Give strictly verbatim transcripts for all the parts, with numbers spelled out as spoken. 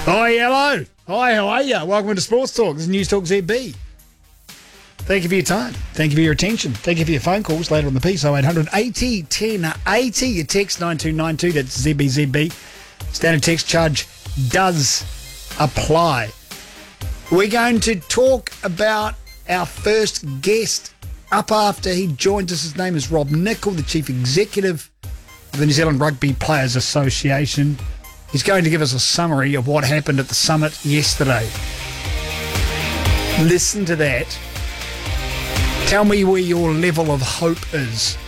Hi, hello. Hi, how are you? Welcome to Sports Talk. This is News Talk Z B. Thank you for your time. Thank you for your attention. Thank you for your phone calls later on the piece. oh eight hundred eighty ten eighty. Your text nine two nine two. That's Z B Z B. Standard text charge does apply. We're going to talk about our first guest up after he joined us. His name is Rob Nichol, the Chief Executive of the New Zealand Rugby Players Association. He's going to give us a summary of what happened at the summit yesterday. Listen to that. Tell me where your level of hope is.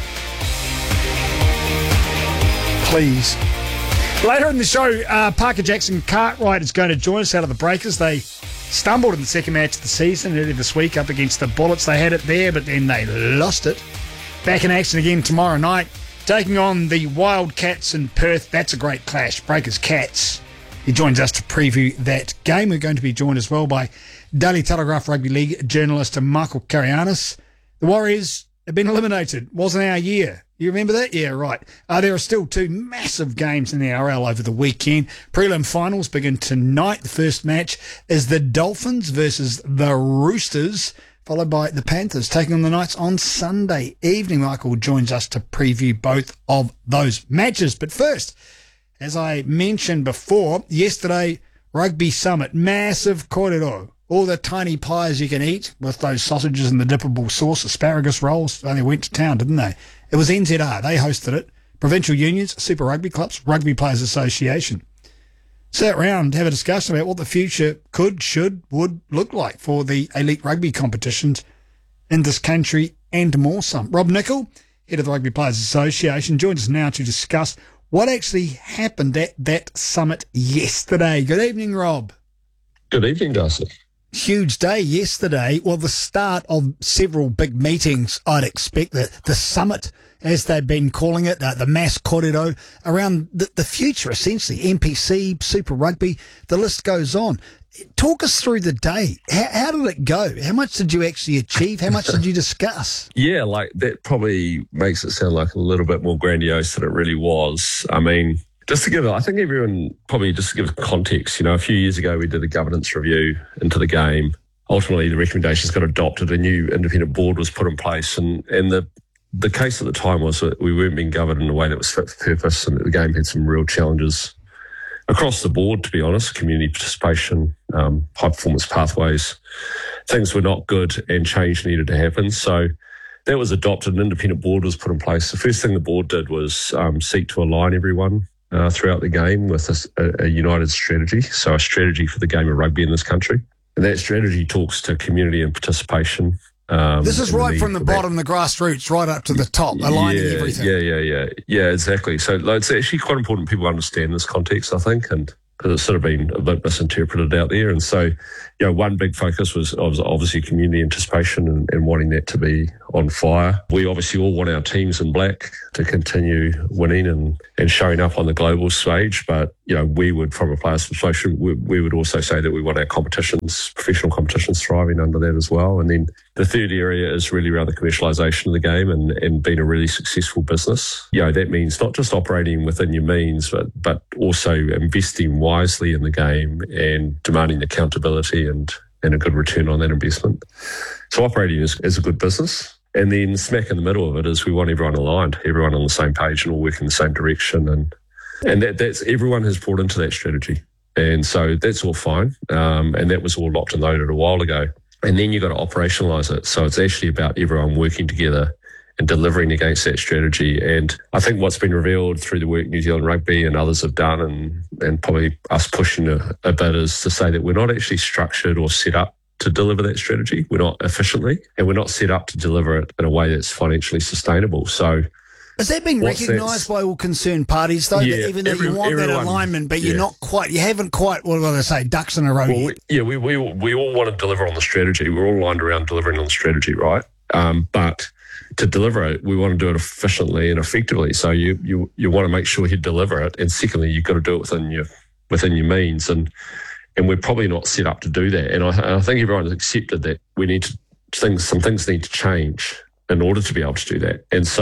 Please. Later in the show, uh, Parker Jackson Cartwright is going to join us out of the Breakers. They stumbled in the second match of the season earlier this week up against the Bullets. They had it there, but then they lost it. Back in action again tomorrow night, taking on the Wildcats in Perth. That's a great clash. Breakers Cats. He joins us to preview that game. We're going to be joined as well by Daily Telegraph Rugby League journalist Michael Karianis. The Warriors have been eliminated. Wasn't our year. You remember that? Yeah, right. Uh, there are still two massive games in the R L over the weekend. Prelim finals begin tonight. The first match is the Dolphins versus the Roosters, followed by the Panthers taking on the Knights on Sunday evening. Michael joins us to preview both of those matches. But first, as I mentioned before, yesterday, Rugby Summit, massive kōrero. All the tiny pies you can eat with those sausages and the dippable sauce, asparagus rolls. They went to town, didn't they? It was N Z R. They hosted it. Provincial unions, Super Rugby clubs, Rugby Players Association. Sat round, have a discussion about what the future could, should, would look like for the elite rugby competitions in this country and more some. Rob Nichol, head of the Rugby Players Association, joins us now to discuss what actually happened at that summit yesterday. Good evening, Rob. Good evening, Darcy. Huge day yesterday. Well, the start of several big meetings, I'd expect. The, the summit, as they've been calling it, uh, the mass kōrero, around the, the future, essentially. N P C, Super Rugby, the list goes on. Talk us through the day. How, how did it go? How much did you actually achieve? How much did you discuss? Yeah, like that probably makes it sound like a little bit more grandiose than it really was. I mean, just to give, I think everyone probably just to give context, you know, a few years ago we did a governance review into the game. Ultimately, the recommendations got adopted. A new independent board was put in place. And, and the, the case at the time was that we weren't being governed in a way that was fit for purpose, and that the game had some real challenges across the board, to be honest. Community participation, um, high performance pathways, things were not good and change needed to happen. So that was adopted. An independent board was put in place. The first thing the board did was um, seek to align everyone Uh, throughout the game with a, a united strategy, so a strategy for the game of rugby in this country. And that strategy talks to community and participation. Um, this is right from the bottom, the grassroots, right up to the top, aligning yeah, everything. Yeah, yeah, yeah. Yeah, exactly. So like, it's actually quite important people understand this context, I think, and because it's sort of been a bit misinterpreted out there. And so, you know, one big focus was obviously community anticipation and, and wanting that to be on fire. We obviously all want our teams in black to continue winning and, and showing up on the global stage. But, you know, we would, from a players association, we, we would also say that we want our competitions, professional competitions, thriving under that as well. And then the third area is really around the commercialisation of the game and, and being a really successful business. You know, that means not just operating within your means, but, but also investing wisely in the game and demanding accountability and, and a good return on that investment. So operating is, is a good business. And then smack in the middle of it is we want everyone aligned, everyone on the same page and all working in the same direction. And and that, that's everyone has brought into that strategy. And so that's all fine. Um, and that was all locked and loaded a while ago. And then you've got to operationalise it. So it's actually about everyone working together and delivering against that strategy. And I think what's been revealed through the work New Zealand Rugby and others have done, and, and probably us pushing a, a bit, is to say that we're not actually structured or set up to deliver that strategy. We're not efficiently, and we're not set up to deliver it in a way that's financially sustainable. So has that been recognised by all concerned parties, though? Yeah, that even though every, you want everyone, that alignment, but you're yeah. not quite, you haven't quite, what do I say, ducks in a row well, yet. we, yeah, we, we, we all want to deliver on the strategy. We're all aligned around delivering on the strategy, right? Um, but to deliver it, we want to do it efficiently and effectively. So you you you want to make sure you deliver it, and secondly, you've got to do it within your within your means. And and we're probably not set up to do that. And I, and I think everyone's accepted that we need to things some things need to change in order to be able to do that. And so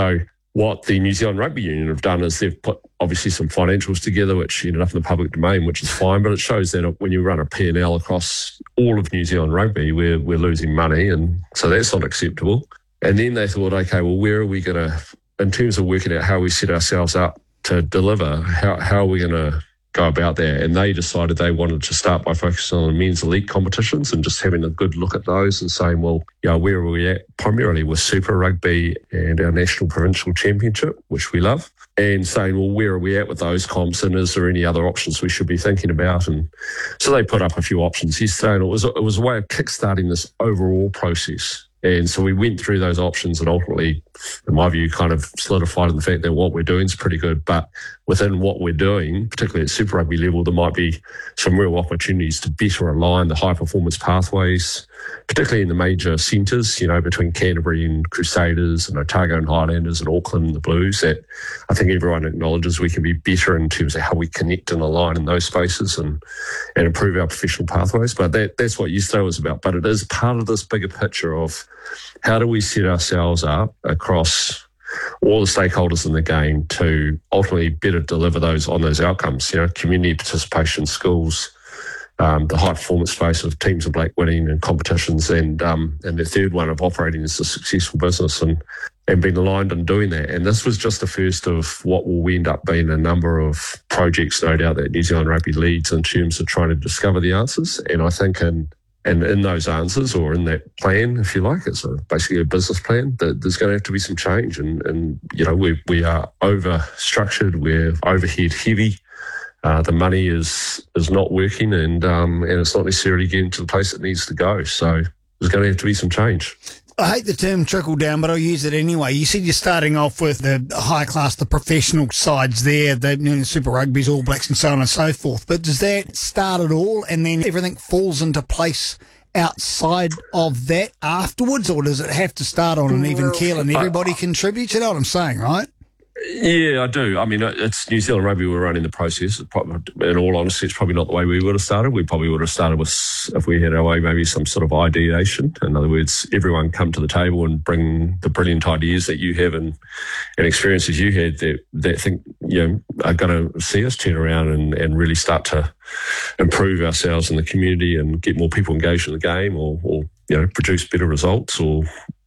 what the New Zealand Rugby Union have done is they've put obviously some financials together, which ended up in the public domain, which is fine, but it shows that when you run a P and L across all of New Zealand rugby, we're, we're losing money, and so that's not acceptable. And then they thought, okay, well, where are we going to, in terms of working out how we set ourselves up to deliver, how, how are we going to go about that? And they decided they wanted to start by focusing on the men's elite competitions and just having a good look at those and saying, well, you know, where are we at? Primarily with Super Rugby and our National Provincial Championship, which we love, and saying, well, where are we at with those comps, and is there any other options we should be thinking about? And so they put up a few options yesterday, and it was, it was a way of kickstarting this overall process. And so we went through those options and ultimately, in my view, kind of solidified in the fact that what we're doing is pretty good. But within what we're doing, particularly at Super Rugby level, there might be some real opportunities to better align the high performance pathways, particularly in the major centres, you know, between Canterbury and Crusaders and Otago and Highlanders and Auckland and the Blues, that I think everyone acknowledges we can be better in terms of how we connect and align in those spaces and, and improve our professional pathways. But that, that's what yesterday was about. But it is part of this bigger picture of how do we set ourselves up across all the stakeholders in the game to ultimately better deliver those on those outcomes, you know, community participation, schools, um, the high performance space of teams of black winning and competitions, and um, and the third one of operating as a successful business and, and being aligned in doing that. And this was just the first of what will end up being a number of projects, no doubt, that New Zealand Rugby leads in terms of trying to discover the answers. And I think in And in those answers, or in that plan, if you like, it's a, basically a business plan, that there's going to have to be some change. And, and you know, we we are over-structured, we're overhead heavy, uh, the money is is not working, and um, and it's not necessarily getting to the place it needs to go. So there's going to have to be some change. I hate the term trickle down, but I'll use it anyway. You said you're starting off with the high class, the professional sides there, the, you know, Super Rugby's, All Blacks and so on and so forth. But does that start at all and then everything falls into place outside of that afterwards, or does it have to start on an even keel and everybody contributes? You know what I'm saying, right? Yeah, I do. I mean, it's New Zealand Rugby we're running the process. In all honesty, it's probably not the way we would have started. We probably would have started with, if we had our way, maybe some sort of ideation. In other words, everyone come to the table and bring the brilliant ideas that you have and, and experiences you had that, that think, you know, are going to see us turn around and, and really start to improve ourselves in the community and get more people engaged in the game, or, or you know, produce better results, or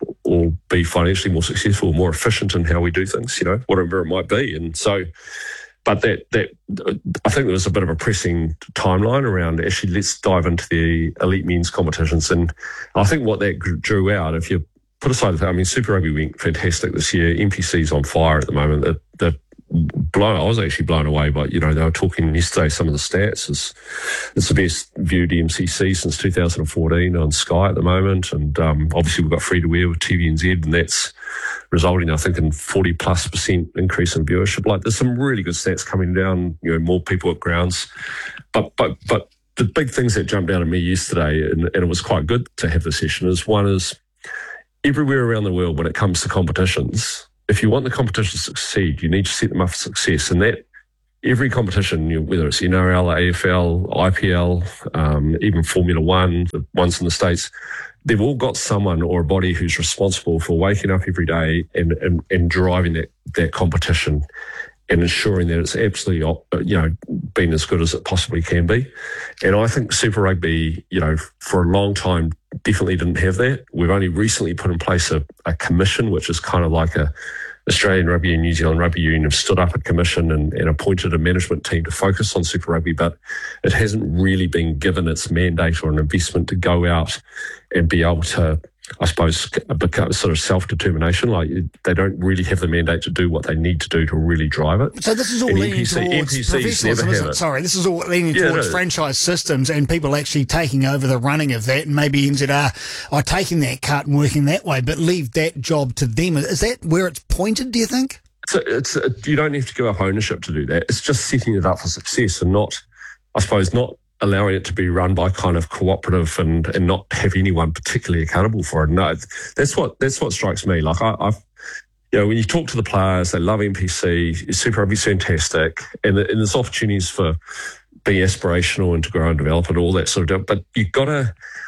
or be financially more successful, more efficient in how we do things, you know, whatever it might be. And so, but that, that I think there was a bit of a pressing timeline around actually let's dive into the elite men's competitions. And I think what that drew out, if you put aside the, I mean, Super Rugby went fantastic this year. N P C's on fire at the moment. The, the blown, I was actually blown away by, you know, they were talking yesterday, some of the stats. It's, it's the best viewed M C C since two thousand fourteen on Sky at the moment. And um, obviously we've got free to air with T V N Z, and that's resulting, I think, in forty plus percent increase in viewership. Like, there's some really good stats coming down, you know, more people at grounds. But, but, but the big things that jumped out at me yesterday, and, and it was quite good to have the session, is one is everywhere around the world when it comes to competitions, if you want the competition to succeed, you need to set them up for success. And that every competition, you know, whether it's N R L, A F L, I P L, um, even Formula One, the ones in the States, they've all got someone or a body who's responsible for waking up every day and, and, and driving that, that competition and ensuring that it's absolutely, you know, been as good as it possibly can be. And I think Super Rugby, you know, for a long time definitely didn't have that. We've only recently put in place a, a commission, which is kind of like a Australian Rugby and New Zealand Rugby Union have stood up a commission and, and appointed a management team to focus on Super Rugby, but it hasn't really been given its mandate or an investment to go out and be able to, I suppose, become sort of self-determination. Like, they don't really have the mandate to do what they need to do to really drive it. So this is all and leaning N P C, towards N P Cs professionalism, never isn't have it? it. Sorry, this is all leaning Yeah, towards no. franchise systems and people actually taking over the running of that, and maybe N Z R are taking that cut and working that way, but leave that job to them. Is that where it's pointed, do you think? So it's, it, you don't have to give up ownership to do that. It's just setting it up for success and not, I suppose, not allowing it to be run by kind of cooperative and, and not have anyone particularly accountable for it. No, that's what that's what strikes me. Like, I, I've, you know, when you talk to the players, they love N P C, Super Rugby's fantastic, and, and there's opportunities for being aspirational and to grow and develop and all that sort of stuff. But you've got to,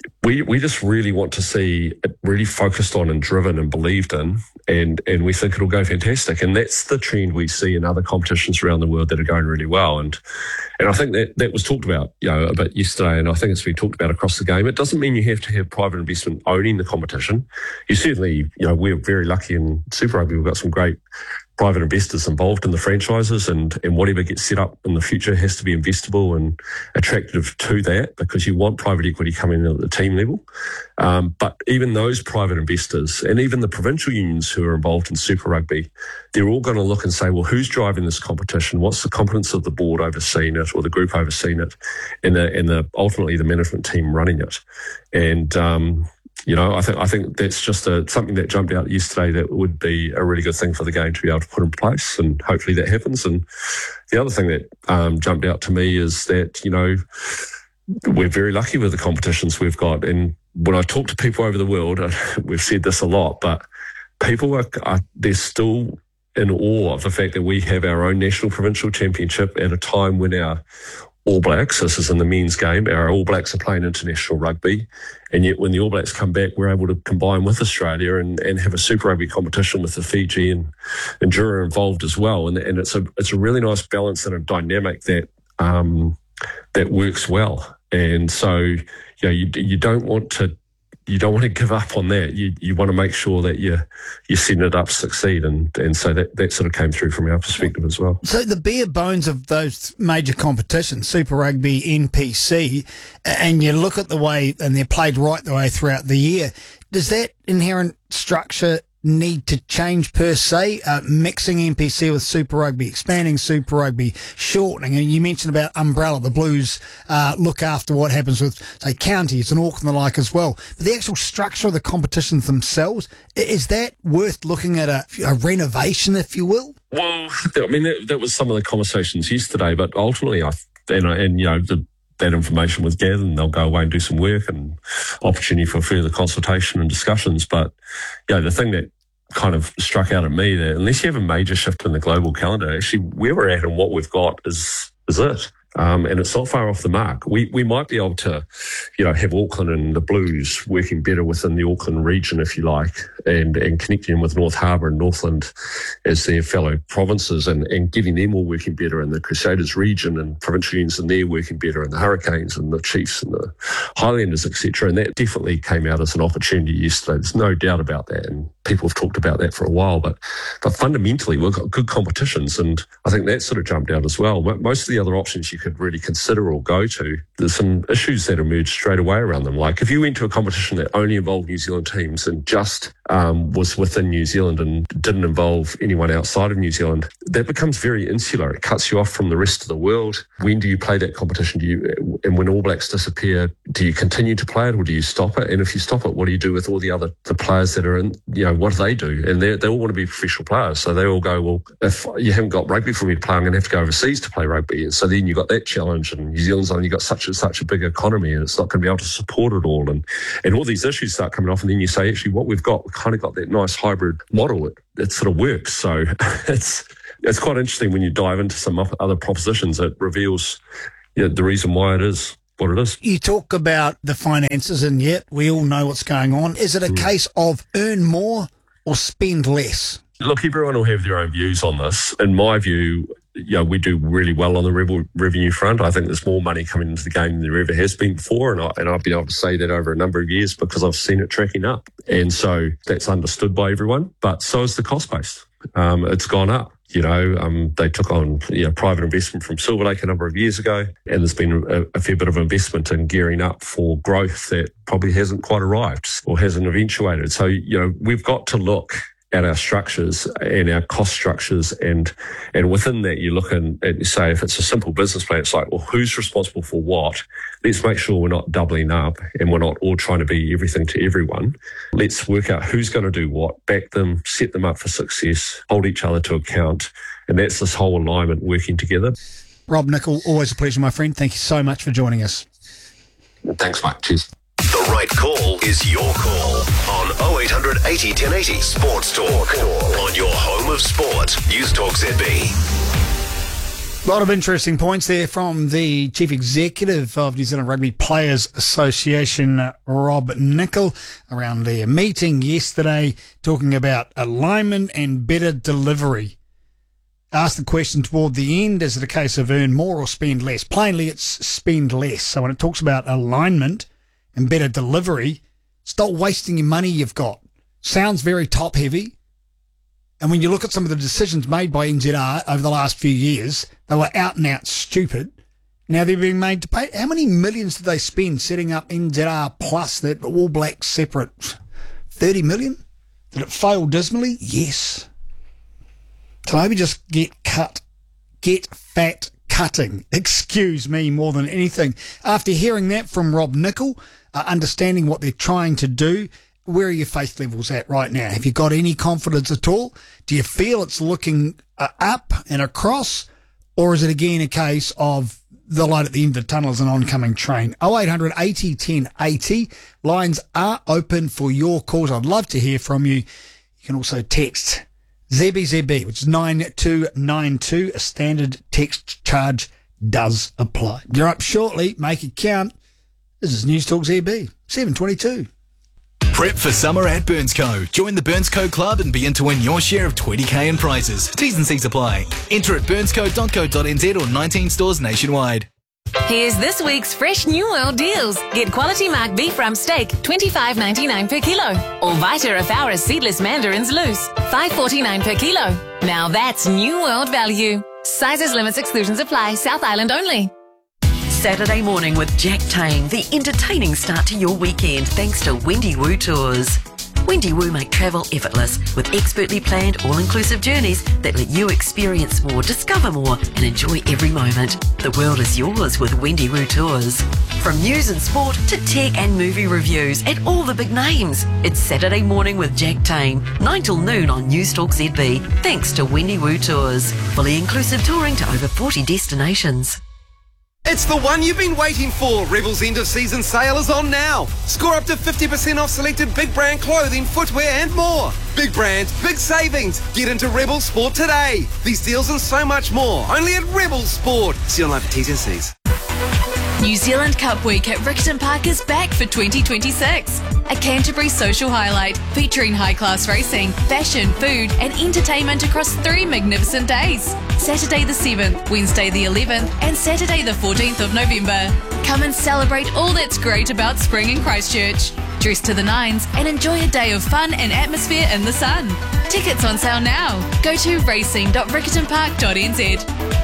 we we just really want to see it really focused on and driven and believed in, and and we think it'll go fantastic. And that's the trend we see in other competitions around the world that are going really well. And and I think that that was talked about, you know, a bit yesterday, and I think it's been talked about across the game. It doesn't mean you have to have private investment owning the competition. You certainly, you know, we're very lucky in Super Rugby. We've got some great private investors involved in the franchises, and, and whatever gets set up in the future has to be investable and attractive to that, because you want private equity coming in at the team level. Um, but even those private investors and even the provincial unions who are involved in Super Rugby, they're all going to look and say, well, who's driving this competition? What's the competence of the board overseeing it, or the group overseeing it, and the, and the ultimately the management team running it? And um, You know, I think I think that's just a, something that jumped out yesterday that would be a really good thing for the game to be able to put in place, and hopefully that happens. And the other thing that um, jumped out to me is that, you know, we're very lucky with the competitions we've got. And when I talk to people over the world, we've said this a lot, but people are, are they're still in awe of the fact that we have our own national provincial championship at a time when our All Blacks, this is in the men's game, our All Blacks are playing international rugby, and yet when the All Blacks come back, we're able to combine with Australia and, and have a Super Rugby competition with the Fiji and, and Jura involved as well. And, and it's a it's a really nice balance and a dynamic that um, that works well. And so, you know, you you don't want to you don't want to give up on that. You you want to make sure that you you're setting it up to succeed, and and so that, that sort of came through from our perspective as well. So the bare bones of those major competitions, Super Rugby, N P C, and you look at the way, and they're played right the way throughout the year, does that inherent structure need to change per se? Uh, mixing N P C with Super Rugby, expanding Super Rugby, shortening, and you mentioned about umbrella, the Blues uh, look after what happens with, say, counties and Auckland and the like as well. But the actual structure of the competitions themselves, is that worth looking at a, a renovation, if you will? Well, I mean, that, that was some of the conversations yesterday, but ultimately, I and, and you know, the that information was gathered, and they'll go away and do some work and opportunity for further consultation and discussions. But, you know, the thing that kind of struck out at me, that unless you have a major shift in the global calendar, actually where we're at and what we've got is is it. Um, and it's not far off the mark. We we might be able to, you know, have Auckland and the Blues working better within the Auckland region, if you like, and, and connecting with North Harbour and Northland as their fellow provinces, and, and getting them all working better in the Crusaders region, and provincial unions and they're working better, and the Hurricanes and the Chiefs and the Highlanders, et cetera. And that definitely came out as an opportunity yesterday. There's no doubt about that, and people have talked about that for a while. But but fundamentally, we've got good competitions, and I think that sort of jumped out as well. Most of the other options you could really consider or go to, there's some issues that emerged straight away around them. Like if you went to a competition that only involved New Zealand teams and just um, was within New Zealand and didn't involve anyone outside of New Zealand, that becomes very insular. It cuts you off from the rest of the world. When do you play that competition? Do you, and when All Blacks disappear, do you continue to play it, or do you stop it? And if you stop it, what do you do with all the other the players that are in, you know, what do they do? And they all want to be professional players. So they all go, well, if you haven't got rugby for me to play, I'm going to have to go overseas to play rugby. And so then you got that challenge, and New Zealand's only got such a, such a big economy, and it's not going to be able to support it all. And, and all these issues start coming off, and then you say, actually, what we've got, we've kind of got that nice hybrid model. It, it sort of works. So it's it's quite interesting when you dive into some other propositions. It reveals, you know, the reason why it is what it is. You talk about the finances, and yet we all know what's going on. Is it a mm. case of earn more or spend less? Look, everyone will have their own views on this. In my view, you know, we do really well on the rev- revenue front. I think there's more money coming into the game than there ever has been before, and, I, and I've been able to say that over a number of years because I've seen it tracking up. And so that's understood by everyone, but so is the cost base. Um, it's gone up. You know, um, they took on, you know, private investment from Silver Lake a number of years ago, and there's been a, a fair bit of investment in gearing up for growth that probably hasn't quite arrived or hasn't eventuated. So, you know, we've got to look at our structures and our cost structures, and and within that you look and, and say, if it's a simple business plan, it's like, well, who's responsible for what? Let's make sure we're not doubling up and we're not all trying to be everything to everyone. Let's work out who's going to do what, back them, set them up for success, hold each other to account, and that's this whole alignment working together. Rob Nichol, always a pleasure, my friend. Thank you so much for joining us. Thanks, Mike. Cheers. The right call is your call on oh eight hundred eighty ten eighty Sports Talk on your home of sport. News Talk Z B. A lot of interesting points there from the Chief Executive of New Zealand Rugby Players Association, uh, Rob Nichol, around their meeting yesterday, talking about alignment and better delivery. Asked the question toward the end, is it a case of earn more or spend less? Plainly, it's spend less. So when it talks about alignment and better delivery, stop wasting your money you've got. Sounds very top-heavy. And when you look at some of the decisions made by N Z R over the last few years, they were out and out stupid. Now they're being made to pay. How many millions did they spend setting up N Z R Plus, that All Blacks separate? thirty million? Did it fail dismally? Yes. So maybe just get cut. Get fat cutting. Excuse me more than anything. After hearing that from Rob Nichol, uh, understanding what they're trying to do, where are your faith levels at right now? Have you got any confidence at all? Do you feel it's looking uh, up and across? Or is it again a case of the light at the end of the tunnel is an oncoming train? oh eight hundred eighty ten eighty. Lines are open for your calls. I'd love to hear from you. You can also text Z B Z B, which is nine two nine two. A standard text charge does apply. You're up shortly. Make it count. This is News Talk Z B, seven twenty-two. Prep for summer at Burnsco. Join the Burnsco Club and begin to win your share of twenty K in prizes. T's and C's apply. Enter at burnsco dot co dot n z or nineteen stores nationwide. Here's this week's fresh New World deals. Get quality mark beef rump steak, twenty-five ninety-nine per kilo. Or Vita Afaris seedless mandarins loose, five forty-nine per kilo. Now that's New World value. Sizes, limits, exclusions apply. South Island only. Saturday morning with Jack Tame, the entertaining start to your weekend thanks to Wendy Woo Tours. Wendy Woo make travel effortless with expertly planned all-inclusive journeys that let you experience more, discover more and enjoy every moment. The world is yours with Wendy Woo Tours. From news and sport to tech and movie reviews and all the big names. It's Saturday morning with Jack Tame, nine till noon on News Talk Z B, thanks to Wendy Woo Tours. Fully inclusive touring to over forty destinations. It's the one you've been waiting for. Rebel's end of season sale is on now. Score up to fifty percent off selected big brand clothing, footwear and more. Big brands, big savings. Get into Rebel Sport today. These deals and so much more. Only at Rebel Sport. See online for T's and C's. New Zealand Cup Week at Riccarton Park is back for twenty twenty-six. A Canterbury social highlight featuring high-class racing, fashion, food and entertainment across three magnificent days. Saturday the seventh, Wednesday the eleventh and Saturday the fourteenth of November. Come and celebrate all that's great about spring in Christchurch. Dress to the nines and enjoy a day of fun and atmosphere in the sun. Tickets on sale now. Go to racing dot riccarton park dot n z.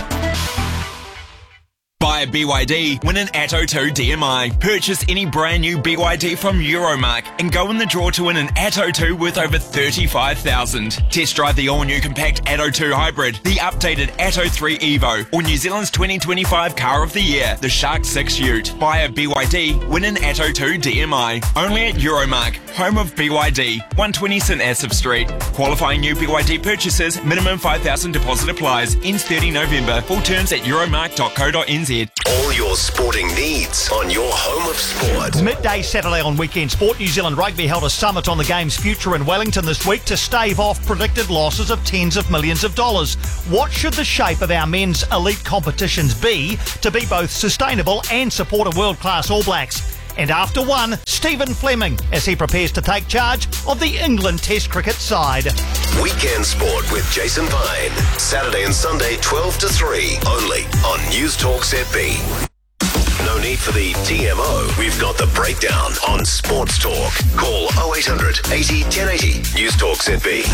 Buy a B Y D, win an Atto two D M I. Purchase any brand new B Y D from Euromark and go in the draw to win an Atto two worth over thirty-five thousand dollars. Test drive the all-new compact Atto two Hybrid, the updated Atto three Evo, or New Zealand's twenty twenty-five Car of the Year, the Shark six Ute. Buy a B Y D, win an Atto two D M I. Only at Euromark, home of B Y D, one twenty St Asaph Street. Qualifying new B Y D purchases, minimum five thousand deposit applies. Ends thirtieth of November. Full terms at euromark dot co dot n z. All your sporting needs on your home of sport. Midday Saturday on Weekend Sport. New Zealand Rugby held a summit on the game's future in Wellington this week to stave off predicted losses of tens of millions of dollars. What should the shape of our men's elite competitions be to be both sustainable and support a world-class All Blacks? And after one, Stephen Fleming as he prepares to take charge of the England Test cricket side. Weekend Sport with Jason Vine. Saturday and Sunday, twelve to three, only on News Talk Z B. No need for the T M O. We've got the breakdown on Sports Talk. Call oh eight hundred eighty ten eighty. News Talk Z B.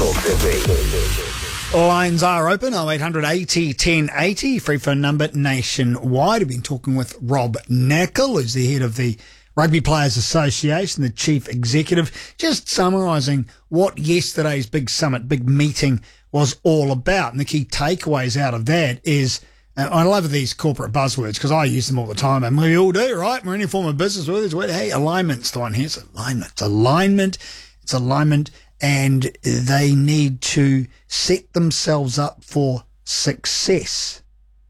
Lines are open, oh eight hundred eighty ten eighty. Free phone number nationwide. I've been talking with Rob Nichol, who's the head of the Rugby Players Association, the chief executive, just summarising what yesterday's big summit, big meeting was all about. And the key takeaways out of that is, uh, I love these corporate buzzwords because I use them all the time, and we all do, right? We're in any form of business with it. Hey, alignment's the one here. It's alignment. It's alignment. It's alignment. And they need to set themselves up for success.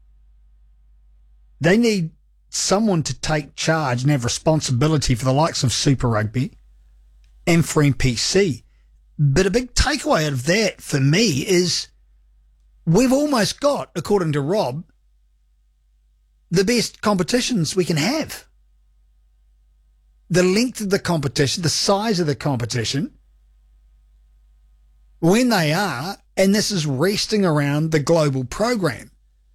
They need someone to take charge and have responsibility for the likes of Super Rugby and for N P C. But a big takeaway out of that for me is we've almost got, according to Rob, the best competitions we can have. The length of the competition, the size of the competition, when they are, and this is resting around the global program.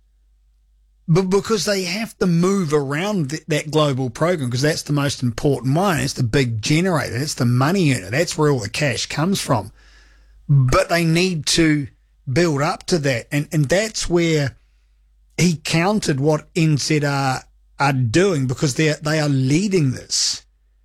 But because they have to move around th- that global program, because that's the most important one. It's the big generator. It's the money earner. That's where all the cash comes from. But they need to build up to that. And, and that's where he countered what N Z R are doing, because they they are leading this.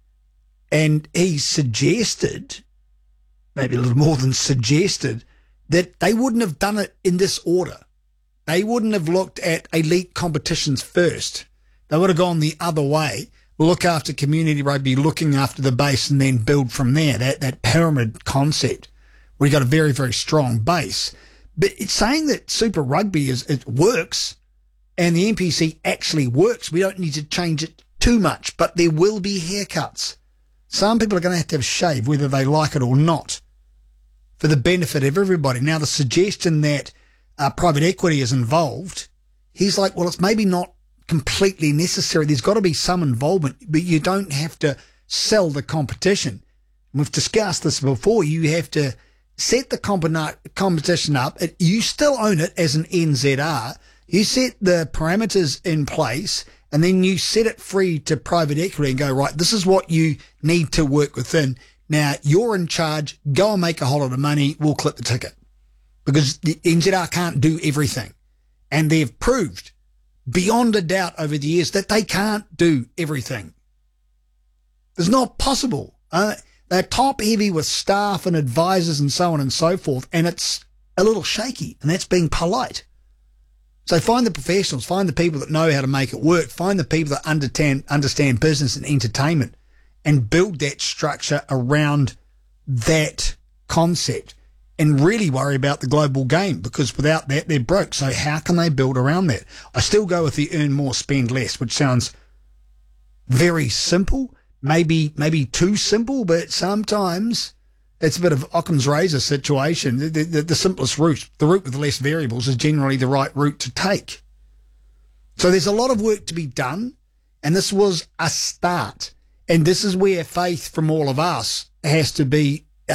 And he suggested, maybe a little more than suggested, that they wouldn't have done it in this order. They wouldn't have looked at elite competitions first. They would have gone the other way, look after community rugby, looking after the base, and then build from there, that, that pyramid concept, where you got a very, very strong base. But it's saying that Super Rugby is it works, and the N P C actually works. We don't need to change it too much, but there will be haircuts. Some people are going to have to have a shave, whether they like it or not, for the benefit of everybody. Now, the suggestion that uh, private equity is involved, he's like, well, it's maybe not completely necessary. There's got to be some involvement, but you don't have to sell the competition. We've discussed this before. You have to set the comp- competition up. It, you still own it as an N Z R. You set the parameters in place, and then you set it free to private equity and go, right, this is what you need to work within. Now, you're in charge. Go and make a whole lot of money. We'll clip the ticket. Because the N Z R can't do everything. And they've proved beyond a doubt over the years that they can't do everything. It's not possible. Uh, they're top heavy with staff and advisors and so on and so forth, and it's a little shaky, and that's being polite. So find the professionals, find the people that know how to make it work, find the people that understand, understand business and entertainment, and build that structure around that concept, and really worry about the global game, because without that, they're broke. So how can they build around that? I still go with the earn more, spend less, which sounds very simple, maybe maybe too simple, but sometimes it's a bit of Occam's razor situation. The, the, the simplest route, the route with less variables, is generally the right route to take. So there's a lot of work to be done, and this was a start. And this is where faith from all of us has to be uh,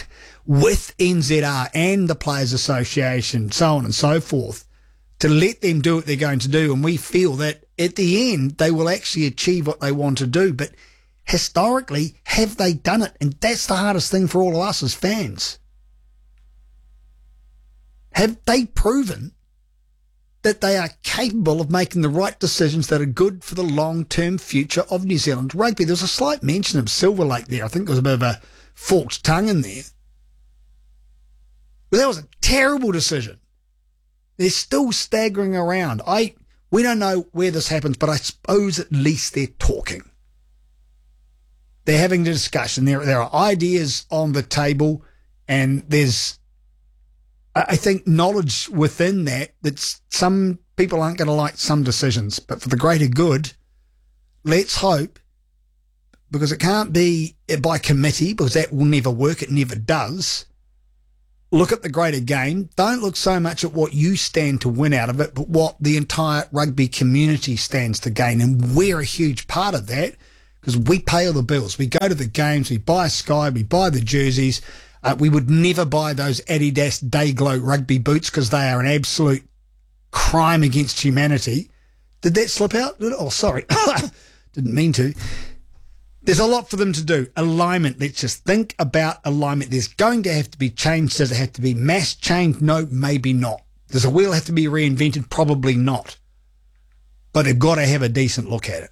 with N Z R and the Players Association, so on and so forth, to let them do what they're going to do. And we feel that at the end, they will actually achieve what they want to do. But historically, have they done it? And that's the hardest thing for all of us as fans. Have they proven that they are capable of making the right decisions that are good for the long-term future of New Zealand rugby? There was a slight mention of Silver Lake there. I think there was a bit of a forked tongue in there. But that was a terrible decision. They're still staggering around. I we don't know where this happens, but I suppose at least they're talking. They're having a discussion. There, there are ideas on the table, and there's, I think, knowledge within that that some people aren't going to like some decisions. But for the greater good, let's hope, because it can't be by committee, because that will never work. It never does. Look at the greater game. Don't look so much at what you stand to win out of it, but what the entire rugby community stands to gain. And we're a huge part of that, because we pay all the bills. We go to the games, we buy Sky, we buy the jerseys. Uh, we would never buy those Adidas Dayglow rugby boots, because they are an absolute crime against humanity. Did that slip out? Oh, sorry. Didn't mean to. There's a lot for them to do. Alignment. Let's just think about alignment. There's going to have to be change. Does it have to be mass change? No, maybe not. Does a wheel have to be reinvented? Probably not. But they've got to have a decent look at it.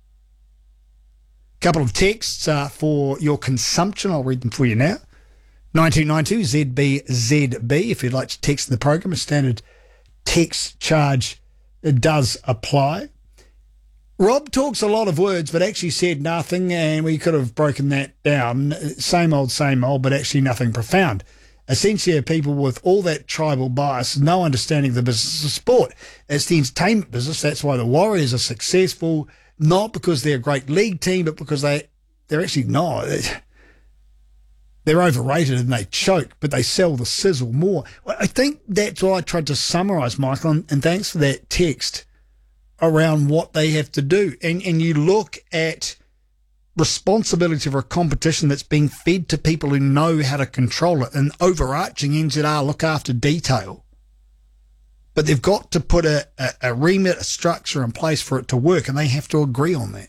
A couple of texts uh, for your consumption. I'll read them for you now. nine two nine two Z B Z B. If you'd like to text the program, a standard text charge does apply. Rob talks a lot of words, but actually said nothing, and we could have broken that down. Same old, same old, but actually nothing profound. Essentially, people with all that tribal bias, no understanding of the business of sport. It's the entertainment business. That's why the Warriors are successful, not because they're a great league team, but because they, they're actually not. They're overrated and they choke, but they sell the sizzle more. I think that's what I tried to summarise, Michael, and, and thanks for that text. around what they have to do. And, and you look at responsibility for a competition that's being fed to people who know how to control it, and overarching N Z R look after detail. But they've got to put a, a, a remit, a structure in place for it to work, and they have to agree on that.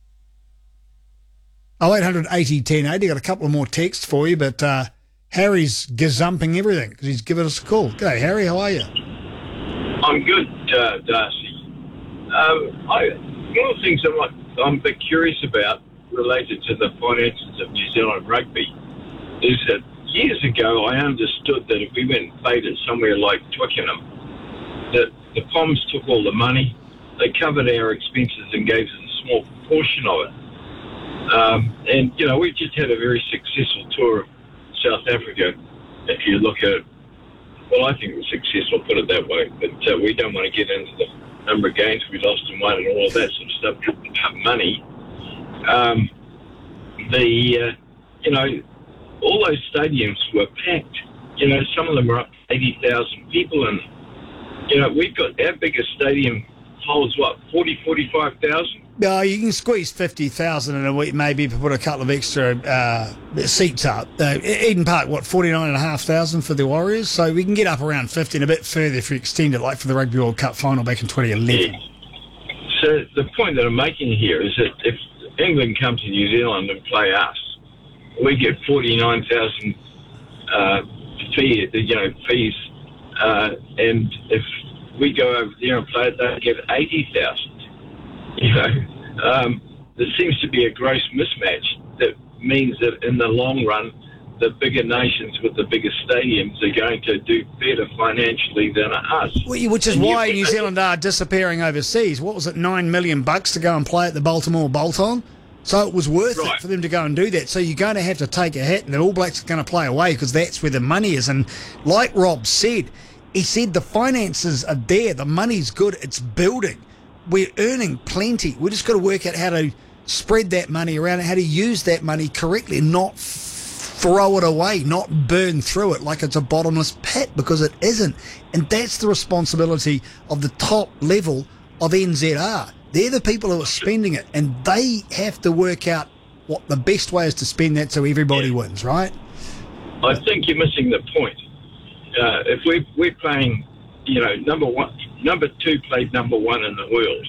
oh eight hundred eighty ten eighty, got a couple of more texts for you, but uh, Harry's gazumping everything because he's given us a call. G'day, Harry, how are you? I'm good, uh, Darcy. Um, I, one of the things I'm, like, I'm a bit curious about related to the finances of New Zealand rugby is that years ago I understood that if we went and played at somewhere like Twickenham, that the P O Ms took all the money, they covered our expenses and gave us a small proportion of it. Um, and, you know, we've just had a very successful tour of South Africa. If you look at, well, I think it was successful, put it that way, but uh, we don't want to get into the number of games we lost and won and all of that sort of stuff, cut money. Um, the, uh, you know, all those stadiums were packed. You know, some of them were up to eighty thousand people, and, you know, we've got our biggest stadium holds, what, forty, forty-five thousand? No, you can squeeze fifty thousand in a week, maybe, if you put a couple of extra uh, seats up. Uh, Eden Park, what, forty-nine thousand five hundred for the Warriors? So we can get up around fifty and a bit further if you extend it, like for the Rugby World Cup final back in twenty eleven. Yeah. So the point that I'm making here is that if England come to New Zealand and play us, we get forty-nine thousand uh, fee, you know, fees, uh, and if we go over there and play it, they get eighty thousand. You know, um, there seems to be a gross mismatch that means that in the long run, the bigger nations with the bigger stadiums are going to do better financially than us. Which is and why you, New Zealand are disappearing overseas. What was it, nine million bucks to go and play at the Baltimore Bolt-On? So it was worth right. it for them to go and do that. So you're going to have to take a hit, and the All Blacks are going to play away because that's where the money is. And like Rob said, he said the finances are there, the money's good, it's building. We're earning plenty. We've just got to work out how to spread that money around and how to use that money correctly, not f- throw it away, not burn through it like it's a bottomless pit, because it isn't. And that's the responsibility of the top level of N Z R. They're the people who are spending it, and they have to work out what the best way is to spend that so everybody yeah. wins, right? I think you're missing the point. Uh, if we're, we're playing, you know, number one, number two played number one in the world,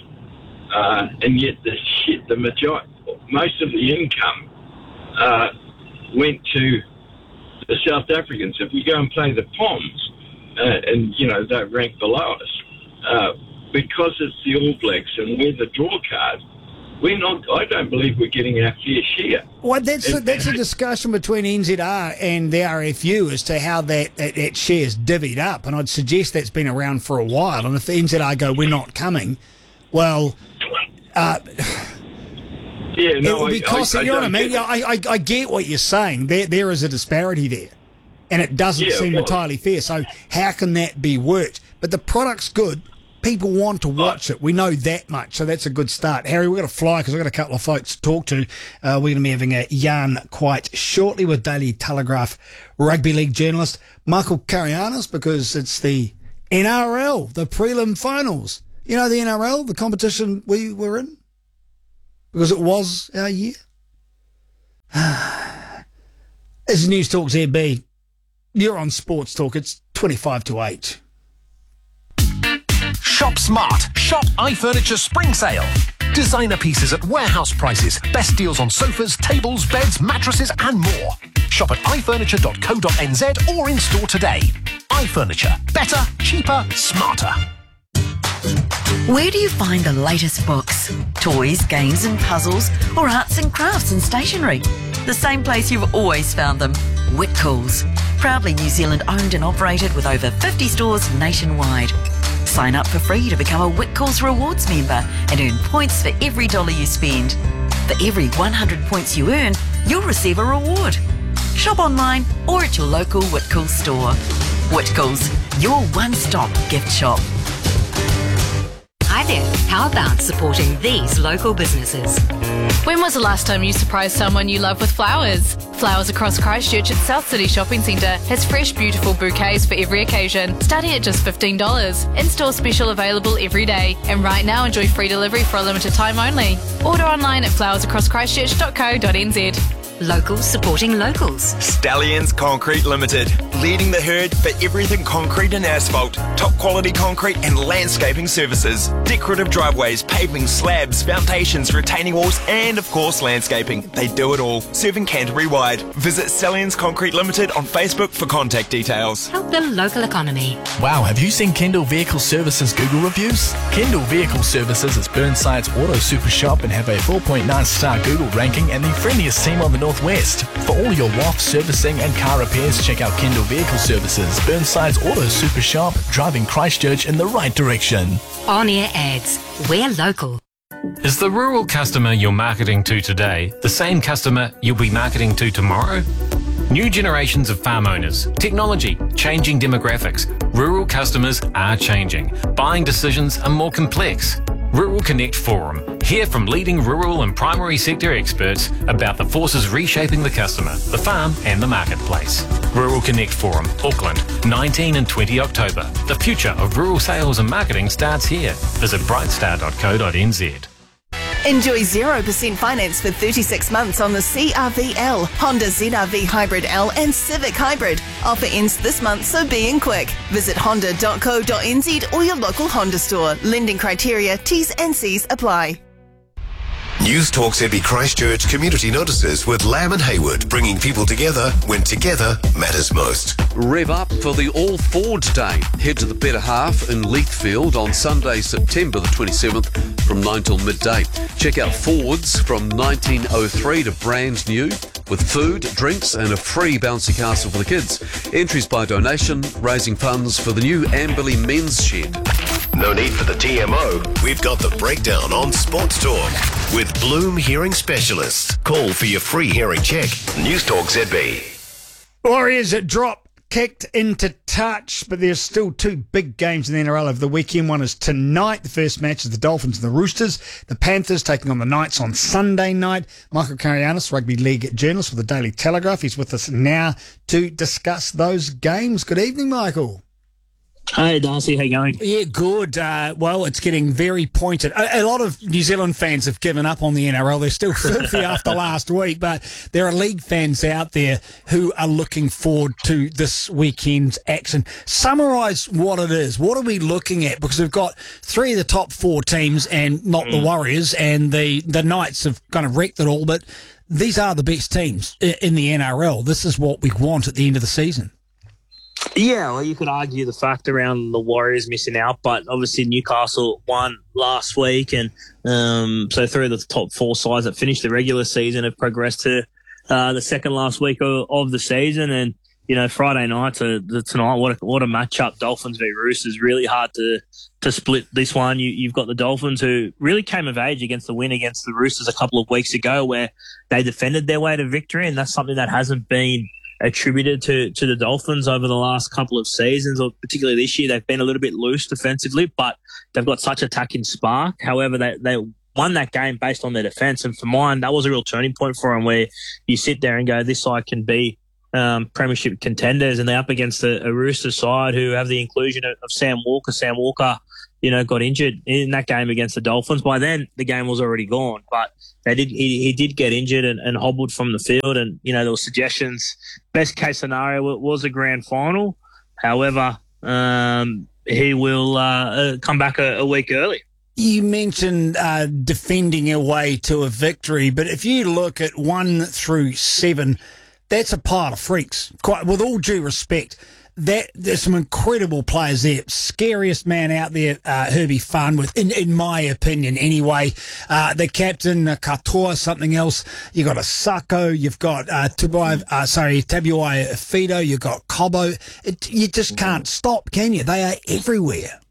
uh, and yet the shit, the majority, most of the income uh, went to the South Africans. If we go and play the P O Ms, uh, and you know they rank below us, uh, because it's the All Blacks and we're the draw card, we're not. I don't believe we're getting our fair share. Well, that's a, that's a discussion between N Z R and the R F U as to how that, that, that share's divvied up, and I'd suggest that's been around for a while. And if the N Z R go, we're not coming, well, uh, yeah, no, it will be costly. I, I, you know I what I mean? get I, I I get what you're saying. There there is a disparity there, and it doesn't Yeah, seem well- entirely fair. So how can that be worked? But the product's good. People want to watch it. We know that much, so that's a good start. Harry, we've got to fly because we've got a couple of folks to talk to. Uh, we're going to be having a yarn quite shortly with Daily Telegraph Rugby League journalist Michael Karianis, because it's the N R L, the prelim finals. You know the N R L, the competition we were in? Because it was our year. This is News Talk Z B. You're on Sports Talk. It's twenty-five to eight. Shop smart. Shop iFurniture Spring Sale. Designer pieces at warehouse prices. Best deals on sofas, tables, beds, mattresses and more. Shop at i furniture dot co dot n z or in store today. iFurniture. Better, cheaper, smarter. Where do you find the latest books, toys, games and puzzles, or arts and crafts and stationery? The same place you've always found them, Whitcoulls. Proudly New Zealand owned and operated with over fifty stores nationwide. Sign up for free to become a Whitcoulls Rewards member and earn points for every dollar you spend. For every one hundred points you earn, you'll receive a reward. Shop online or at your local Whitcoulls store. Whitcoulls, your one-stop gift shop. Hi there. How about supporting these local businesses? When was the last time you surprised someone you love with flowers? Flowers Across Christchurch at South City Shopping Centre has fresh, beautiful bouquets for every occasion, starting at just fifteen dollars. In-store special available every day. And right now, enjoy free delivery for a limited time only. Order online at flowers across christchurch dot co dot n z. Locals supporting locals. Stallions Concrete Limited, leading the herd for everything concrete and asphalt, top quality concrete and landscaping services, decorative driveways, paving, slabs, foundations, retaining walls, and of course landscaping. They do it all, serving Canterbury wide. Visit Stallions Concrete Limited on Facebook for contact details. Help the local economy. Wow, have you seen Kendall Vehicle Services Google reviews? Kendall Vehicle Services is Burnside's auto super shop and have a four point nine star Google ranking and the friendliest team on the Northwest. For all your W A F servicing and car repairs, check out Kendall Vehicle Services, Burnside's auto super shop, driving Christchurch in the right direction. On-air ads. We're local. Is the rural customer you're marketing to today the same customer you'll be marketing to tomorrow? New generations of farm owners, technology, changing demographics. Rural customers are changing. Buying decisions are more complex. Rural Connect Forum. Hear from leading rural and primary sector experts about the forces reshaping the customer, the farm and the marketplace. Rural Connect Forum, Auckland, nineteen and twenty October. The future of rural sales and marketing starts here. Visit brightstar dot co dot n z. Enjoy zero percent finance for thirty-six months on the C R V L, Honda Z R V Hybrid L and Civic Hybrid. Offer ends this month, so be in quick. Visit honda dot co dot n z or your local Honda store. Lending criteria, T's and C's apply. News Talk Z B Christchurch community notices with Lamb and Hayward, bringing people together when together matters most. Rev up for the All Fords Day. Head to the Better Half in Leithfield on Sunday, September the twenty-seventh from nine till midday. Check out Fords from nineteen oh three to brand new with food, drinks and a free bouncy castle for the kids. Entries by donation, raising funds for the new Amberley Men's Shed. No need for the T M O. We've got the breakdown on Sports Talk with Bloom Hearing Specialists. Call for your free hearing check. News Talk Z B. Warriors at drop kicked into touch, but there's still two big games in the N R L over the weekend. One is tonight. The first match is the Dolphins and the Roosters. The Panthers taking on the Knights on Sunday night. Michael Karianis, Rugby League journalist for the Daily Telegraph. He's with us now to discuss those games. Good evening, Michael. Hey, Darcy, how you going? Yeah, good. Uh, well, it's getting very pointed. A, a lot of New Zealand fans have given up on the N R L. They're still filthy after last week, but there are league fans out there who are looking forward to this weekend's action. Summarise what it is. What are we looking at? Because we've got three of the top four teams and not mm. the Warriors, and the, the Knights have kind of wrecked it all, but these are the best teams in the N R L. This is what we want at the end of the season. Yeah, well, you could argue the fact around the Warriors missing out, but obviously Newcastle won last week, and um, so three of the top four sides that finished the regular season have progressed to uh, the second last week of, of the season. And you know, Friday night to, to tonight, what a, what a matchup! Dolphins v Roosters. Really hard to to split this one. You, you've got the Dolphins who really came of age against the win against the Roosters a couple of weeks ago, where they defended their way to victory, and that's something that hasn't been attributed to, to the Dolphins over the last couple of seasons, or particularly this year. They've been a little bit loose defensively, but they've got such attacking spark. However, they, they won that game based on their defence, and for mine, that was a real turning point for them, where you sit there and go, this side can be um, premiership contenders, and they're up against a, a Rooster side who have the inclusion of, of Sam Walker. Sam Walker, you know, got injured in that game against the Dolphins. By then, the game was already gone, but they did. He, he did get injured and, and hobbled from the field, and you know there were suggestions. Best case scenario was a grand final. However, um, he will uh, uh, come back a, a week early. You mentioned uh, defending your way to a victory, but if you look at one through seven, that's a pile of freaks. Quite, with all due respect. That there's some incredible players there. Scariest man out there, uh, Herbie Farnworth, in, in my opinion, anyway. Uh, the captain, uh, Katoa, something else. You've got a Sako, you've got uh, Tubai, uh, sorry, Tabuai Fido, you've got Cobo. It, you just can't stop, can you? They are everywhere.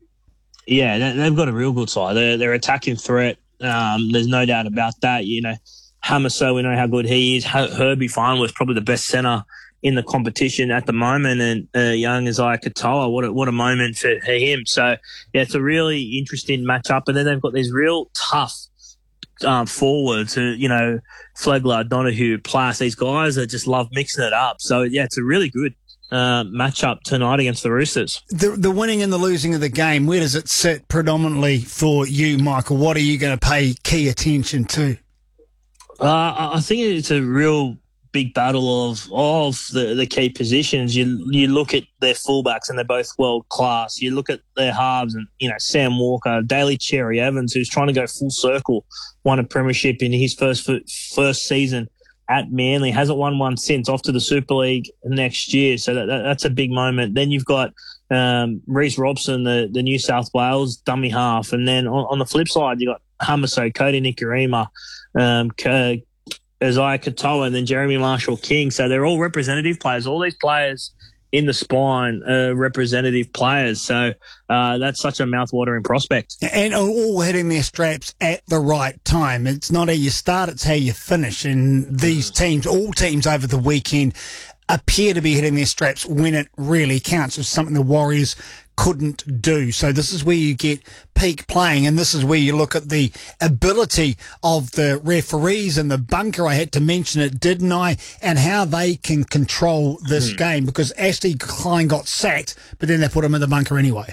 Yeah, they've got a real good side. They're, they're attacking threat. Um, there's no doubt about that. You know, Hamaso, we know how good he is. Herbie Farnworth, probably the best centre in the competition at the moment, and uh, young Isaiah Katoa, what a, what a moment for, for him. So, yeah, it's a really interesting matchup. And then they've got these real tough um, forwards, who, you know, Flegler, Donahue, Plass, these guys that just love mixing it up. So, yeah, it's a really good uh, matchup tonight against the Roosters. The, the winning and the losing of the game, where does it sit predominantly for you, Michael? What are you going to pay key attention to? Uh, I think it's a real big battle of of the, the key positions. You you look at their fullbacks and they're both world class. You look at their halves and, you know, Sam Walker, Daly Cherry Evans, who's trying to go full circle, won a premiership in his first first season at Manly, hasn't won one since, off to the Super League next year. So that, that, that's a big moment. Then you've got um, Reece Robson, the, the New South Wales dummy half. And then on, on the flip side, you've got Hamaso, Cody Nikorima, um, K- Isaiah Katoa, and then Jeremy Marshall-King. So they're all representative players. All these players in the spine are representative players. So uh, that's such a mouth-watering prospect. And all hitting their straps at the right time. It's not how you start, it's how you finish. And these teams, all teams over the weekend, appear to be hitting their straps when it really counts. It's something the Warriors couldn't do. So this is where you get peak playing, and this is where you look at the ability of the referees and the bunker. I had to mention it, didn't I? And how they can control this mm. game, because Ashley Klein got sacked, but then they put him in the bunker anyway.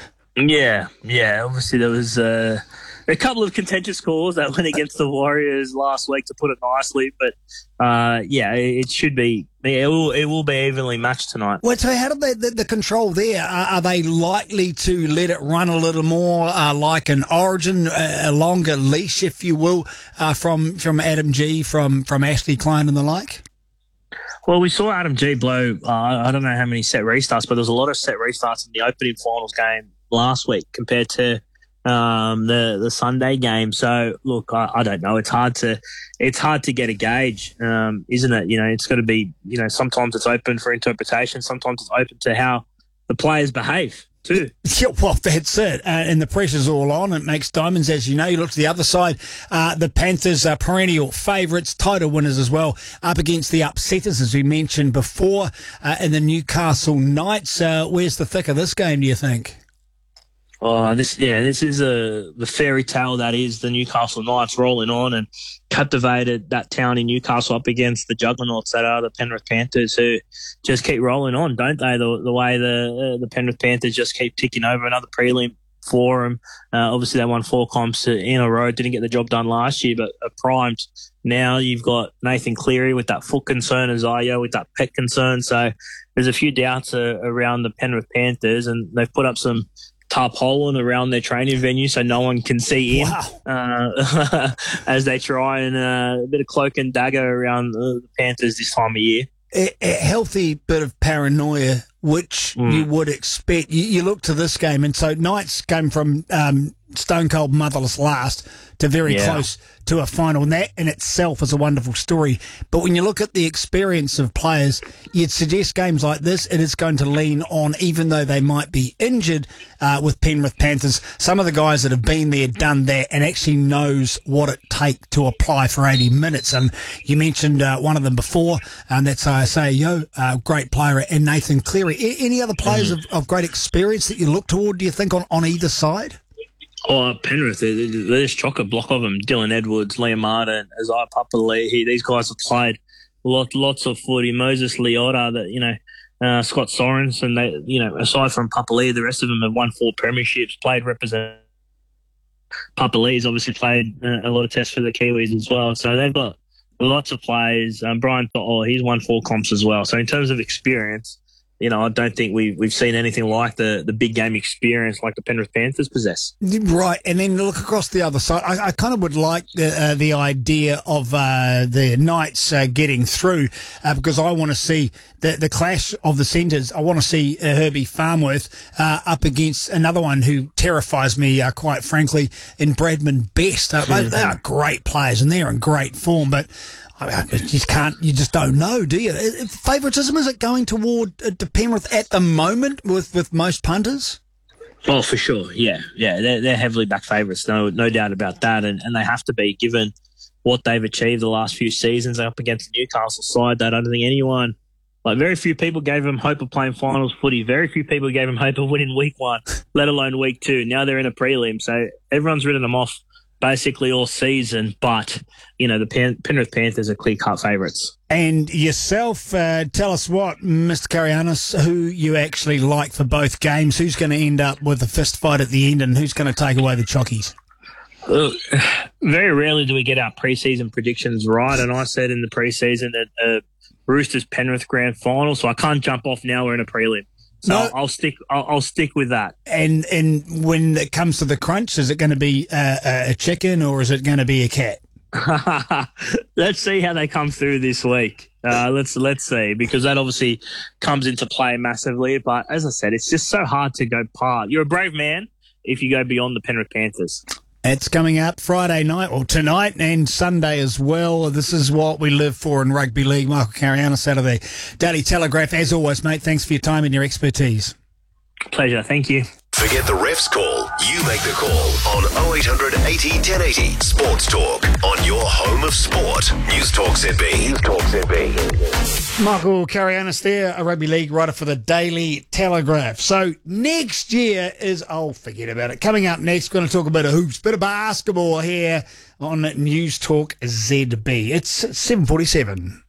Yeah, yeah. Obviously, there was uh, a couple of contentious calls that went against the Warriors last week, to put it nicely. But uh, yeah, it should be. It will. It will be evenly matched tonight. Well, so how do they the, the control there? Are, are they likely to let it run a little more, uh, like an Origin, a, a longer leash, if you will, uh, from from Adam G, from from Ashley Klein and the like? Well, we saw Adam G blow. Uh, I don't know how many set restarts, but there was a lot of set restarts in the opening finals game last week compared to um, the the Sunday game. So look, I, I don't know. It's hard to it's hard to get a gauge, um, isn't it? You know, it's got to be. You know, sometimes it's open for interpretation. Sometimes it's open to how the players behave too. Yeah, well, that's it. Uh, and the pressure's all on. It makes diamonds, as you know. You look to the other side. Uh, the Panthers are perennial favourites, title winners as well, up against the upsetters, as we mentioned before, uh, in the Newcastle Knights. Uh, where's the thick of this game, do you think? Oh, this yeah, this is a the fairy tale that is the Newcastle Knights rolling on and captivated that town in Newcastle up against the juggernauts that are the Penrith Panthers, who just keep rolling on, don't they? The the way the uh, the Penrith Panthers just keep ticking over. Another prelim for them. Uh, obviously, they won four comps in a row. Didn't get the job done last year, but are primed now. You've got Nathan Cleary with that foot concern, Isaiah with that pec concern. So there's a few doubts uh, around the Penrith Panthers, and they've put up some tarpaulin around their training venue so no one can see in. Wow. uh, as they try and uh, a bit of cloak and dagger around the Panthers this time of year. A, a healthy bit of paranoia, which mm. you would expect. You, you look to this game, and so Knights came from um, stone cold motherless last to very yeah. close to a final, and that in itself is a wonderful story. But when you look at the experience of players, you'd suggest games like this, it is going to lean on, even though they might be injured uh, with Penrith Panthers, some of the guys that have been there, done that, and actually knows what it takes to apply for eighty minutes. And you mentioned uh, one of them before, and that's Isaiah Yeo, uh, great player, and Nathan Cleary. A- any other players mm. of, of great experience that you look toward, do you think, on, on either side? Oh, Penrith, there's chock a block of them. Dylan Edwards, Liam Martin, Isaiah Papali'i. These guys have played lot, lots of footy. Moses Leota, that you know, uh, Scott Sorensen. They, you know, aside from Papali'i, the rest of them have won four premierships, played representative. Papali'i's obviously played uh, a lot of tests for the Kiwis as well. So they've got lots of players. Um, Brian To'o, he's won four comps as well. So in terms of experience, you know, I don't think we've, we've seen anything like the, the big game experience like the Penrith Panthers possess. Right, and then look across the other side. I, I kind of would like the, uh, the idea of uh, the Knights uh, getting through uh, because I want to see the, the clash of the centres. I want to see uh, Herbie Farnworth uh, up against another one who terrifies me, uh, quite frankly, in Bradman Best. Uh, they, they are great players and they're in great form, but I mean, you just can't, you just don't know, do you? Favouritism, is it going toward uh, to Penrith at the moment with, with most punters? Oh, for sure, yeah. Yeah, they're, they're heavily back favourites, no no doubt about that, and, and they have to be, given what they've achieved the last few seasons up against the Newcastle side that I don't think anyone Like, very few people gave them hope of playing finals footy. Very few people gave them hope of winning week one, let alone week two. Now they're in a prelim. So everyone's written them off basically all season. But, you know, the Pan- Penrith Panthers are clear-cut favourites. And yourself, uh, tell us what, Mister Karianis, who you actually like for both games. Who's going to end up with a fist fight at the end and who's going to take away the chockies? Uh, very rarely do we get our preseason predictions right. And I said in the preseason that uh, Roosters Penrith grand final, so I can't jump off now. We're in a prelim, so No. I'll, I'll stick. I'll, I'll stick with that. And and when it comes to the crunch, is it going to be uh, a chicken or is it going to be a cat? Let's see how they come through this week. Uh, let's let's see, because that obviously comes into play massively. But as I said, it's just so hard to go part. You're a brave man if you go beyond the Penrith Panthers. It's coming up Friday night, or tonight, and Sunday as well. This is what we live for in rugby league. Michael Karianis out of the Daily Telegraph. As always, mate, thanks for your time and your expertise. Pleasure. Thank you. Forget the ref's call. You make the call on oh eight hundred eighty, ten eighty. Sports Talk on your home of sport. News Talk Z B. News Talk Z B. Michael Karianis there, a rugby league writer for the Daily Telegraph. So next year is, oh, forget about it. Coming up next, we're going to talk a bit of hoops, bit of basketball here on News Talk Z B. It's seven forty-seven.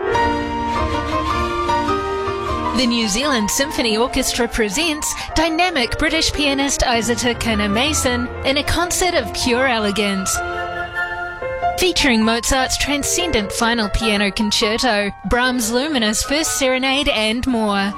The New Zealand Symphony Orchestra presents dynamic British pianist Isata Kona-Mason in a concert of pure elegance. Featuring Mozart's transcendent final piano concerto, Brahms' luminous first serenade and more.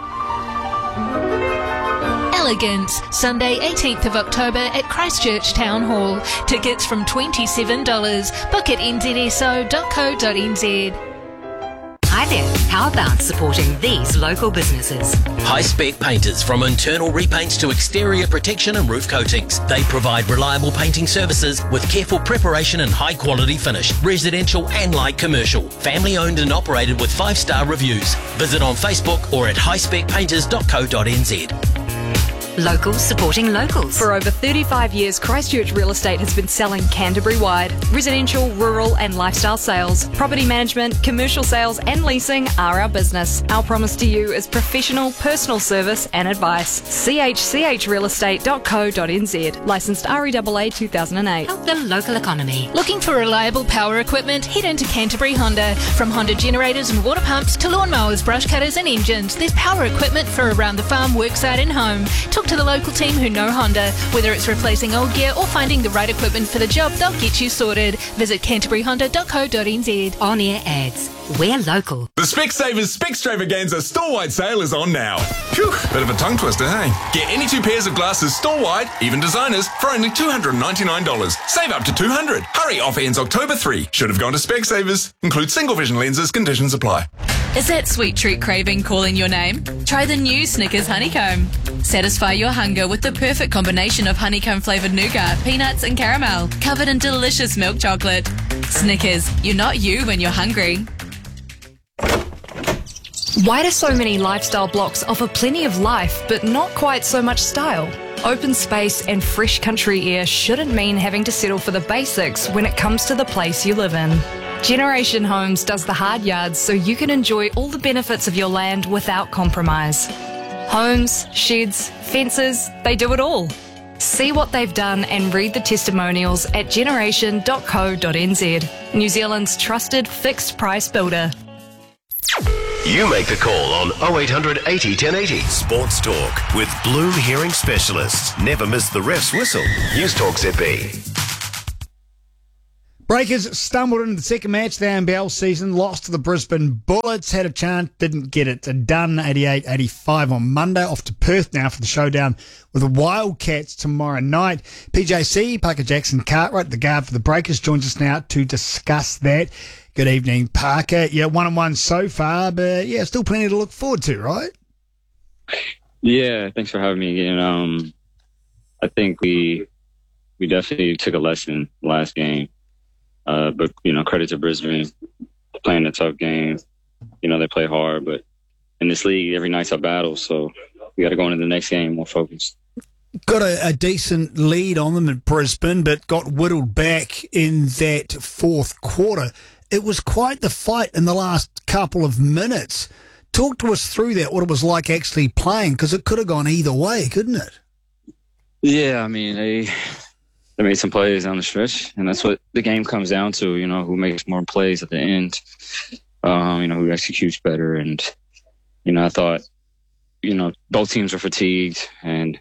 Elegance, Sunday eighteenth of October at Christchurch Town Hall. Tickets from twenty-seven dollars. Book at n z s o dot co dot n z. Hi there. How about supporting these local businesses? High-spec painters, from internal repaints to exterior protection and roof coatings. They provide reliable painting services with careful preparation and high-quality finish. Residential and light commercial. Family-owned and operated with five-star reviews. Visit on Facebook or at high spec painters dot co dot n z. Locals supporting locals. For over thirty-five years, Christchurch Real Estate has been selling Canterbury-wide. Residential, rural and lifestyle sales, property management, commercial sales and leasing are our business. Our promise to you is professional, personal service and advice. c h c h real estate dot co dot n z. Licensed R E A A two thousand eight. Help the local economy. Looking for reliable power equipment? Head into Canterbury Honda. From Honda generators and water pumps to lawnmowers, brush cutters and engines, there's power equipment for around the farm, worksite and home. Talk to the local team who know Honda. Whether it's replacing old gear or finding the right equipment for the job, they'll get you sorted. Visit canterbury honda dot co dot n z. On-air ads. We're local. The Specsavers Specstravaganza store-wide sale is on now. Phew, bit of a tongue twister, hey? Get any two pairs of glasses store-wide, even designers, for only two hundred ninety-nine dollars. Save up to two hundred dollars. Hurry, offer ends October third. Should have gone to Specsavers. Include single vision lenses, conditions apply. Is that sweet treat craving calling your name? Try the new Snickers Honeycomb. Satisfy your hunger with the perfect combination of honeycomb flavoured nougat, peanuts and caramel, covered in delicious milk chocolate. Snickers, you're not you when you're hungry. Why do so many lifestyle blocks offer plenty of life but not quite so much style? Open space and fresh country air shouldn't mean having to settle for the basics when it comes to the place you live in. Generation Homes does the hard yards so you can enjoy all the benefits of your land without compromise. Homes, sheds, fences, they do it all. See what they've done and read the testimonials at generation dot co dot n z. New Zealand's trusted fixed price builder. You make the call on oh eight hundred eighty, ten eighty. Sports Talk with Bloom Hearing Specialists. Never miss the ref's whistle. News Talk Z B. Breakers stumbled into the second match of the A M B L season, lost to the Brisbane Bullets, had a chance, didn't get it done, eighty-eight eighty-five on Monday. Off to Perth now for the showdown with the Wildcats tomorrow night. P J C, Parker Jackson Cartwright, the guard for the Breakers, joins us now to discuss that. Good evening, Parker. Yeah, one and one so far, but yeah, still plenty to look forward to, right? Yeah, thanks for having me again. Um, I think we we definitely took a lesson last game. Uh, but, you know, credit to Brisbane, playing a tough game. You know, they play hard, but in this league, every night's a battle. So we got to go into the next game more focused. Got a, a decent lead on them at Brisbane, but got whittled back in that fourth quarter. It was quite the fight in the last couple of minutes. Talk to us through that, what it was like actually playing, because it could have gone either way, couldn't it? Yeah, I mean, they they made some plays down the stretch, and that's what the game comes down to, you know, who makes more plays at the end, um, you know, who executes better. And, you know, I thought, you know, both teams were fatigued, and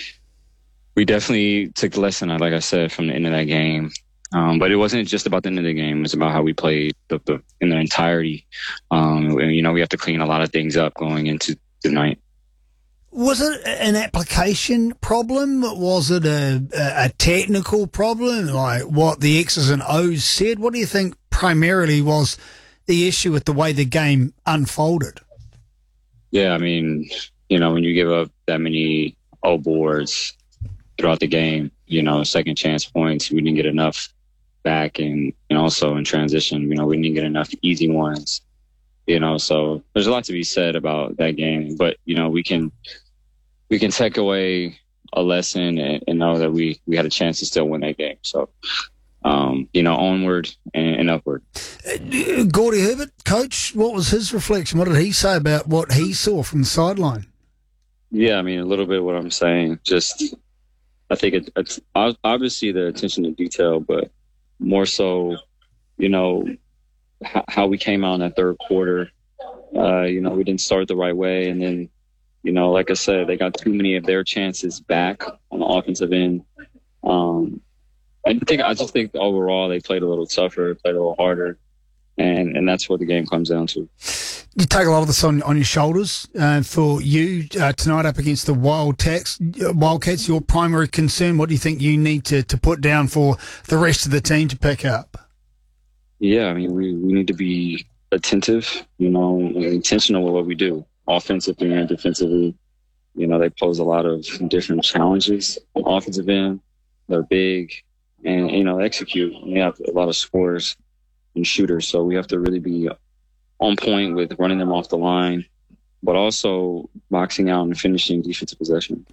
we definitely took the lesson, like I said, from the end of that game. Um, but it wasn't just about the end of the game. It was about how we played the, the, in the entirety. Um, and, you know, we have to clean a lot of things up going into the night. Was it an application problem? Was it a, a, a technical problem, like what the X's and O's said? What do you think primarily was the issue with the way the game unfolded? Yeah, I mean, you know, when you give up that many O boards throughout the game, you know, second chance points, we didn't get enough back. And, and also in transition, you know, we didn't get enough easy ones, you know, so there's a lot to be said about that game. But, you know, we can we can take away a lesson and, and know that we, we had a chance to still win that game. So, um, you know, onward and, and upward. Uh, Gordy Herbert, coach, what was his reflection? What did he say about what he saw from the sideline? Yeah, I mean, a little bit what I'm saying. Just, I think it, it's obviously the attention to detail, but more so, you know, h- how we came out in that third quarter. Uh, you know, we didn't start the right way. And then, you know, like I said, they got too many of their chances back on the offensive end. Um, I think I just think overall they played a little tougher, played a little harder, and, and that's what the game comes down to. You take a lot of this on, on your shoulders uh, for you uh, tonight up against the Wildcats. Wildcats, your primary concern, what do you think you need to, to put down for the rest of the team to pick up? Yeah, I mean, we, we need to be attentive, you know, intentional with what we do, offensively and defensively. You know, they pose a lot of different challenges on offensive end. They're big and, you know, execute. We have a lot of scorers and shooters, so we have to really be on point with running them off the line, but also boxing out and finishing defensive possession.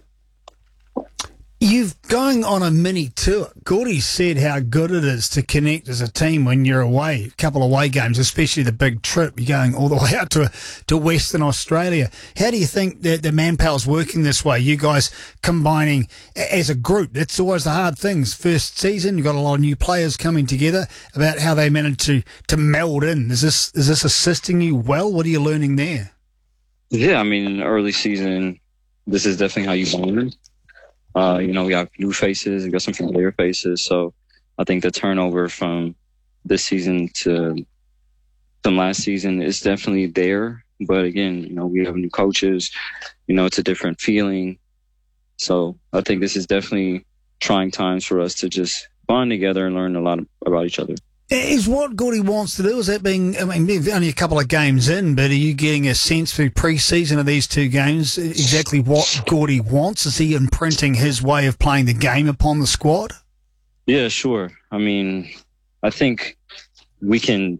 You've going on a mini tour. Gordy said how good it is to connect as a team when you're away, a couple of away games, especially the big trip. You're going all the way out to to Western Australia. How do you think that the manpower's working this way? You guys combining as a group. That's always the hard things. First season, you've got a lot of new players coming together, about how they manage to, to meld in. Is this is this assisting you well? What are you learning there? Yeah, I mean, in the early season, this is definitely how you bond. Uh, you know, we have new faces, we got some familiar faces. So I think the turnover from this season to from last season is definitely there. But again, you know, we have new coaches, you know, it's a different feeling. So I think this is definitely trying times for us to just bond together and learn a lot about each other. Is what Gordy wants to do, is that being, I mean, only a couple of games in, but are you getting a sense through pre-season of these two games exactly what Gordy wants? Is he imprinting his way of playing the game upon the squad? Yeah, sure. I mean, I think we can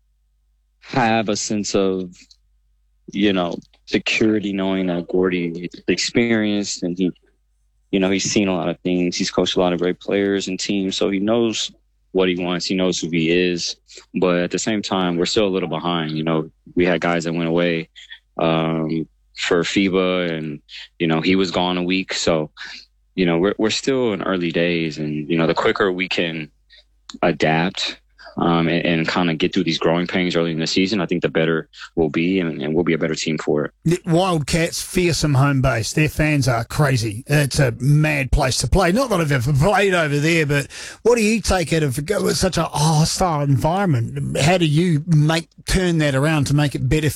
have a sense of, you know, security knowing that Gordy is experienced and he, you know, he's seen a lot of things. He's coached a lot of great players and teams, so he knows what he wants. He knows who he is. But at the same time, we're still a little behind. You know, we had guys that went away um, for FIBA and, you know, he was gone a week. So, you know, we're we're still in early days. And, you know, the quicker we can adapt um, and, and kind of get through these growing pains early in the season, I think the better we'll be and, and we'll be a better team for it. The Wildcats, fearsome home base. Their fans are crazy. It's a mad place to play. Not that I've ever played over there, but what do you take out of such a hostile environment? How do you make turn that around to make it better